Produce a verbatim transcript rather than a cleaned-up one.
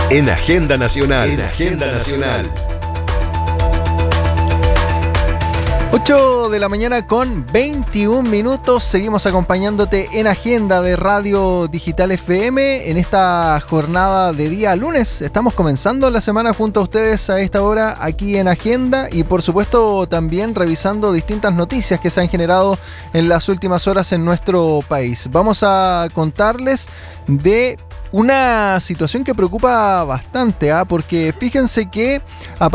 En Agenda Nacional. En Agenda Nacional. ocho de la mañana con veintiún minutos. Seguimos acompañándote en Agenda de Radio Digital F M en esta jornada de día lunes. Estamos comenzando la semana junto a ustedes a esta hora aquí en Agenda y por supuesto también revisando distintas noticias que se han generado en las últimas horas en nuestro país. Vamos a contarles de una situación que preocupa bastante, ¿eh? Porque fíjense que a